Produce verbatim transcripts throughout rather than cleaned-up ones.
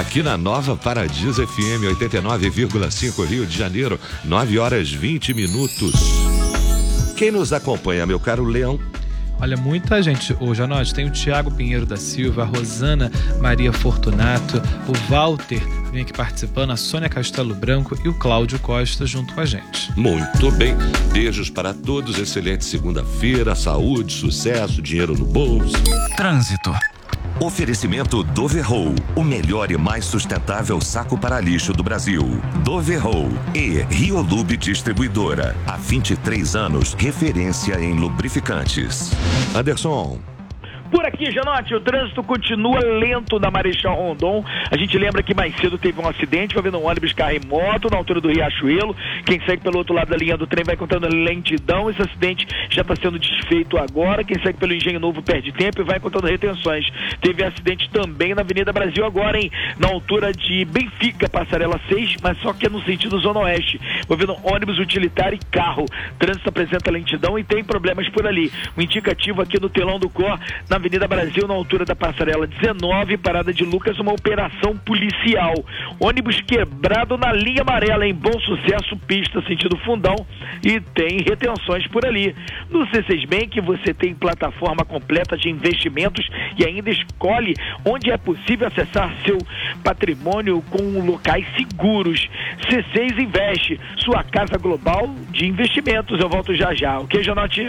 aqui na Nova Paradiso F M oitenta e nove vírgula cinco, Rio de Janeiro, nove horas vinte minutos. Quem nos acompanha, meu caro Leão? Olha, muita gente hoje, nós tem o Tiago Pinheiro da Silva, a Rosana Maria Fortunato, o Walter vem aqui participando, a Sônia Castelo Branco e o Cláudio Costa junto com a gente. Muito bem, beijos para todos, excelente segunda-feira, saúde, sucesso, dinheiro no bolso. Trânsito. Oferecimento Doverroll, o melhor e mais sustentável saco para lixo do Brasil. Doverroll e Riolube Distribuidora. Há vinte e três anos, referência em lubrificantes. Anderson. Por aqui, Janote, o trânsito continua lento na Marechal Rondon. A gente lembra que mais cedo teve um acidente, vai vendo um ônibus, carro e moto na altura do Riachuelo. Quem segue pelo outro lado da linha do trem vai encontrando lentidão. Esse acidente já está sendo desfeito agora. Quem segue pelo Engenho Novo perde tempo e vai encontrando retenções. Teve acidente também na Avenida Brasil agora, hein? Na altura de Benfica, Passarela seis, mas só que é no sentido Zona Oeste. Vai vendo ônibus utilitário e carro. O trânsito apresenta lentidão e tem problemas por ali. O indicativo aqui no telão do Cor, na Avenida Brasil, na altura da Passarela dezenove, parada de Lucas, uma operação policial. Ônibus quebrado na linha amarela, em Bom Sucesso, pista sentido Fundão, e tem retenções por ali. No C seis Bank você tem plataforma completa de investimentos e ainda escolhe onde é possível acessar seu patrimônio com locais seguros. C seis Investe, sua casa global de investimentos. Eu volto já já, ok, Janote?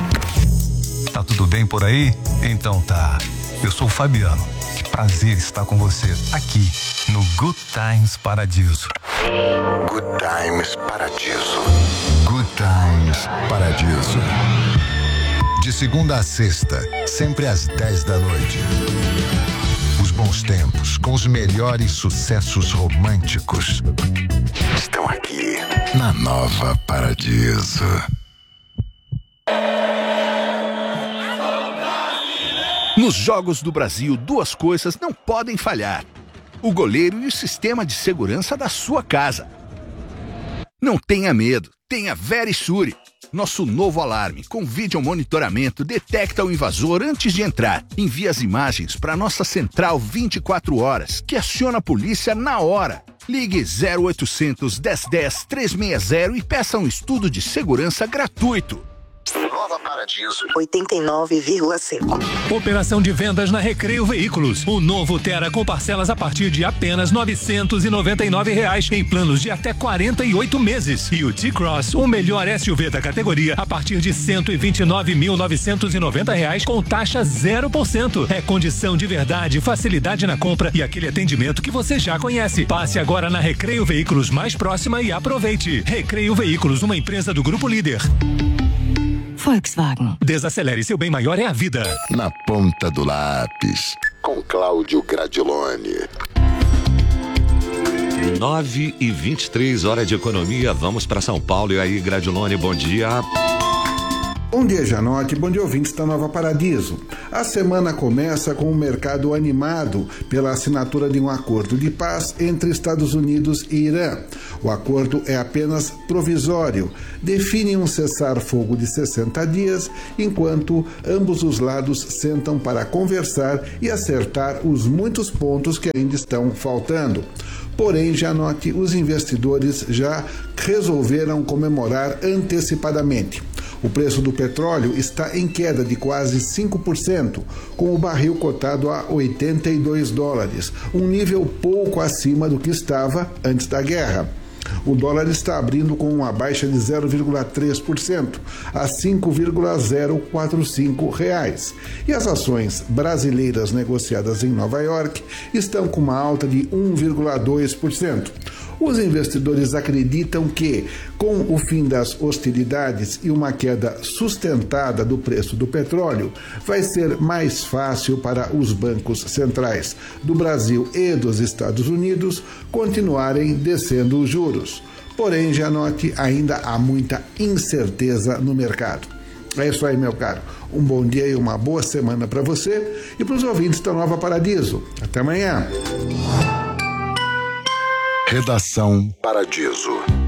Tá tudo bem por aí? Então tá. Eu sou o Fabiano. Que prazer estar com você aqui no Good Times Paradiso. Good Times Paradiso. Good Times Paradiso. De segunda a sexta, sempre às dez da noite. Os bons tempos, com os melhores sucessos românticos, estão aqui na Nova Paradiso. Nos Jogos do Brasil, duas coisas não podem falhar: o goleiro e o sistema de segurança da sua casa. Não tenha medo, tenha Verisure. Nosso novo alarme com vídeo monitoramento detecta o invasor antes de entrar. Envia as imagens para nossa central vinte e quatro horas, que aciona a polícia na hora. Ligue zero oitocentos, dez dez, trezentos e sessenta e peça um estudo de segurança gratuito. Nova Paradiso oitenta e nove vírgula cinco. Operação de vendas na Recreio Veículos. O novo Tera com parcelas a partir de apenas novecentos e noventa e nove reais em planos de até quarenta e oito meses. E o T-Cross, o melhor S U V da categoria, a partir de cento e vinte e nove mil novecentos e noventa reais com taxa zero por cento. É condição de verdade, facilidade na compra e aquele atendimento que você já conhece. Passe agora na Recreio Veículos mais próxima e aproveite. Recreio Veículos, uma empresa do Grupo Líder. Volkswagen. Desacelere, seu bem maior é a vida. Na ponta do lápis, com Cláudio Gradiloni. nove e vinte e três, hora de economia. Vamos para São Paulo. E aí, Gradiloni, bom dia. Bom dia, Janote. Bom dia, ouvintes da Nova Paradiso. A semana começa com o mercado animado pela assinatura de um acordo de paz entre Estados Unidos e Irã. O acordo é apenas provisório, define um cessar-fogo de sessenta dias, enquanto ambos os lados sentam para conversar e acertar os muitos pontos que ainda estão faltando. Porém, Janote, os investidores já resolveram comemorar antecipadamente. O preço do petróleo está em queda de quase cinco por cento, com o barril cotado a oitenta e dois dólares, um nível pouco acima do que estava antes da guerra. O dólar está abrindo com uma baixa de zero vírgula três por cento, a cinco vírgula zero quatro cinco reais. E as ações brasileiras negociadas em Nova York estão com uma alta de um vírgula dois por cento. Os investidores acreditam que, com o fim das hostilidades e uma queda sustentada do preço do petróleo, vai ser mais fácil para os bancos centrais do Brasil e dos Estados Unidos continuarem descendo os juros. Porém, Janote, ainda há muita incerteza no mercado. É isso aí, meu caro. Um bom dia e uma boa semana para você e para os ouvintes da Nova Paradiso. Até amanhã. Redação Paradiso.